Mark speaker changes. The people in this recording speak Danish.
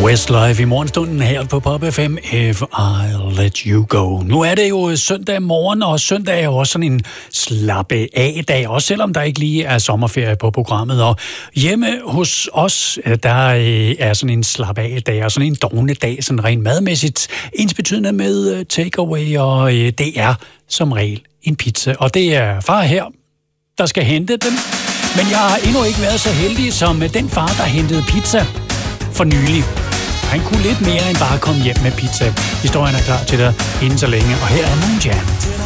Speaker 1: Westlife i morgenstunden her på Pop FM, If I Let You Go. Nu er det jo søndag morgen, og søndag er jo også sådan en slappe af-dag, også selvom der ikke lige er sommerferie på programmet. Og hjemme hos os, der er sådan en slappe af-dag, og sådan en dovne dag, sådan rent madmæssigt, ensbetydende med takeaway, og det er som regel en pizza. Og det er far her, der skal hente den. Men jeg har endnu ikke været så heldig som den far, der hentede pizza for nylig. Han kunne lidt mere end bare komme hjem med pizza. Historien er klar til dig inden så længe, og her er Moon Jam.